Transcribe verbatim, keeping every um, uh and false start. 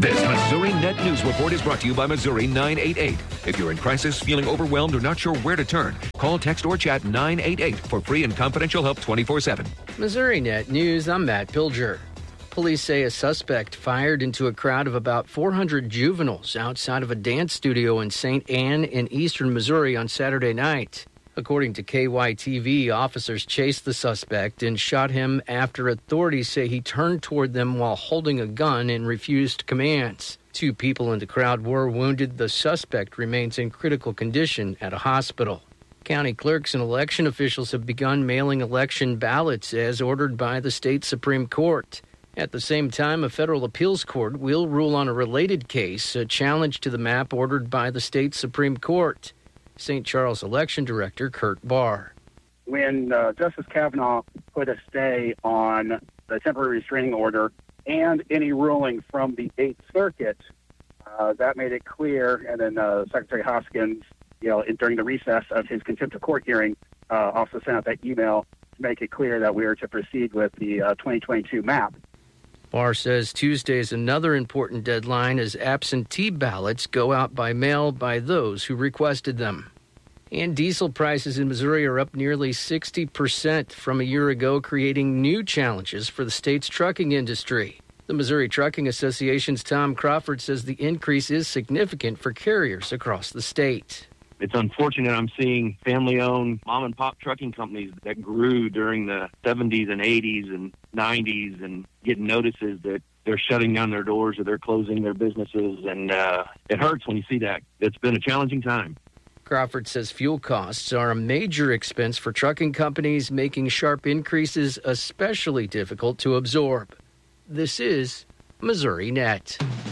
This Missouri Net News Report is brought to you by Missouri nine eight eight. If you're in crisis, feeling overwhelmed, or not sure where to turn, call, text, or chat nine eight eight for free and confidential help twenty-four seven. Missouri Net News, I'm Matt Pilger. Police say a suspect fired into a crowd of about four hundred juveniles outside of a dance studio in Saint Anne in eastern Missouri on Saturday night. According to K Y T V, officers chased the suspect and shot him after authorities say he turned toward them while holding a gun and refused commands. Two people in the crowd were wounded. The suspect remains in critical condition at a hospital. County clerks and election officials have begun mailing election ballots as ordered by the state Supreme Court. At the same time, a federal appeals court will rule on a related case, a challenge to the map ordered by the state Supreme Court. Saint Charles election director Kurt Barr. When uh, Justice Kavanaugh put a stay on the temporary restraining order and any ruling from the Eighth Circuit, uh, that made it clear. And then uh, Secretary Hoskins, you know, in, during the recess of his contempt of court hearing, uh, also sent out that email to make it clear that we are to proceed with the uh, twenty twenty-two map. Barr says Tuesday is another important deadline as absentee ballots go out by mail by those who requested them. And diesel prices in Missouri are up nearly sixty percent from a year ago, creating new challenges for the state's trucking industry. The Missouri Trucking Association's Tom Crawford says the increase is significant for carriers across the state. It's unfortunate I'm seeing family-owned mom-and-pop trucking companies that grew during the seventies and eighties and nineties and getting notices that they're shutting down their doors or they're closing their businesses, and uh, it hurts when you see that. It's been a challenging time. Crawford says fuel costs are a major expense for trucking companies, making sharp increases especially difficult to absorb. This is Missouri Net.